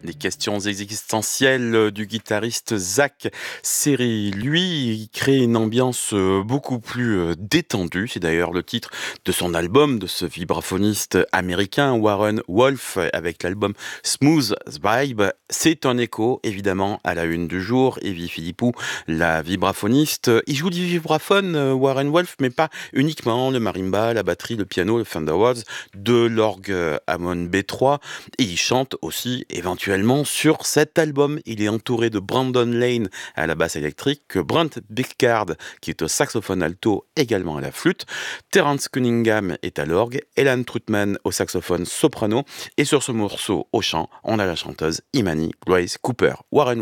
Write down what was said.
des questions existentielles du guitariste Zach Serry. Lui, il crée une ambiance beaucoup plus détendue. C'est d'ailleurs le titre de son album, de ce vibraphoniste américain Warren Wolf, avec l'album Smooth Vibe. C'est un écho, évidemment, à la une du jour. Evie Philippou, la vibraphoniste. Il joue du vibraphone, Warren Wolf, mais pas uniquement le marimba, la batterie, le piano, le Thunderwolves, de l'orgue Hammond B3. Et il chante aussi éventuellement sur cet album. Il est entouré de Brandon Lane à la basse électrique, Brent Bickard qui est au saxophone alto, également à la flûte, Terence Cunningham est à l'orgue, Elan Trutman au saxophone soprano, et sur ce morceau au chant, on a la chanteuse Imani Grace Cooper. Warren